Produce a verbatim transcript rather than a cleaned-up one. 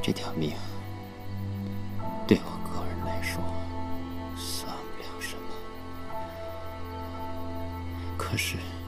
这条命对我个人来说算不了什么，可是。